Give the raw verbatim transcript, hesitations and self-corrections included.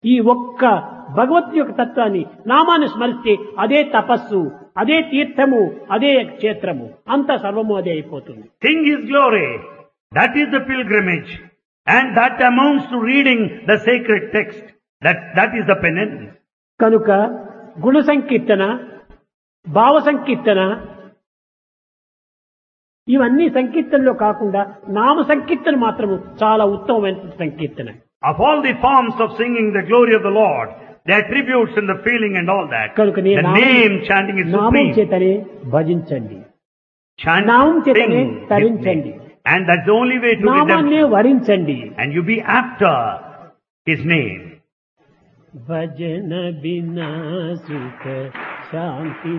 ఈ ఒక్క భగవత్ యొక్క తత్వాన్ని నామాన్ని స్మరిస్తే అదే తపస్సు, అదే తీర్థము, అదే క్షేత్రము, అంత సర్వము అదే అయిపోతుంది. Sing His glory. That is the pilgrimage. And that amounts to reading the sacred text. That, that is the penance. కనుక గుణ సంకీర్తన, భావ సంకీర్తన, ఇవన్నీ సంకీర్తనలో కాకుండా నామ సంకీర్తన మాత్రము చాలా ఉత్తమమైన సంకీర్తన. Of all the forms of singing the glory of the Lord, the attributes and the feeling and all that, కనుక the name chanting is నామం supreme. చేతనే భజించండి, Chant, నామం చేతనే sing, తరించండి, and that's the only way to నామాన్నే redemption. వరించండి. And you be after His name. భజన బినా సుఖ శాంతి